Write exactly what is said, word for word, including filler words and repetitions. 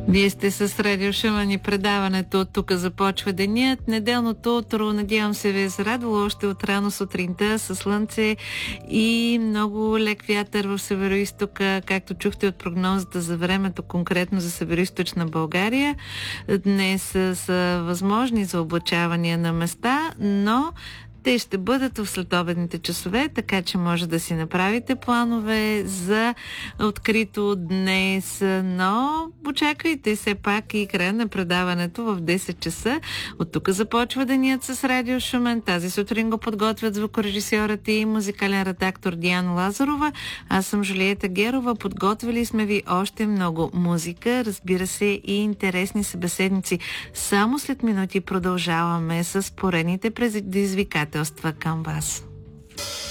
Вие сте с Радио Шумен и предаването от тук започва денят. Неделното утро, надявам се, ви е зарадвало още от рано сутринта със слънце и много лек вятър в североизтока, както чухте от прогнозата за времето, конкретно за североизточна България. Днес са възможни за облачавания на места, но те ще бъдат в следобедните часове, така че може да си направите планове за открито днес, но очаквайте все пак и края на предаването в десет часа. От тук започва денят с Радио Шумен. Тази сутрин го подготвят звукорежисьорът и музикален редактор Диана Лазарова. Аз съм Жулиета Герова. Подготвили сме ви още много музика, разбира се, и интересни събеседници. Само след минути продължаваме с поредните предизвикателства към вас.